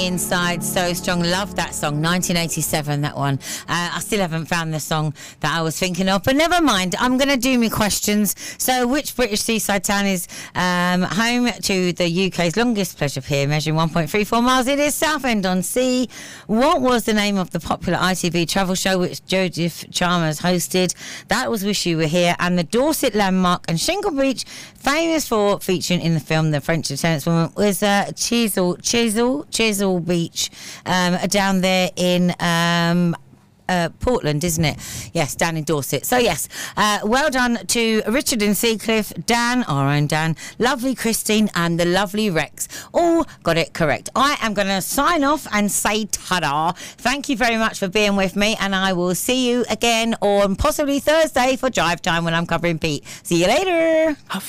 Inside So Strong. Love that song. 1987, that one. I still haven't found the song that I was thinking of, but never mind. I'm going to do my questions. So, which British seaside town is home to the UK's longest pleasure pier, measuring 1.34 miles? It is Southend-on-Sea. What was the name of the popular ITV travel show which Joseph Chalmers hosted? That was Wish You Were Here. And the Dorset landmark and Shingle Beach, famous for featuring in the film The French Lieutenant's Woman, was Chisel Beach, down there in Portland, isn't it? Yes, down in Dorset. So yes, well done to Richard and Seacliff, Dan, our own Dan, lovely Christine, and the lovely Rex. All got it correct. I am going to sign off and say ta-da. Thank you very much for being with me, and I will see you again on possibly Thursday for Drive Time when I'm covering Pete. See you later.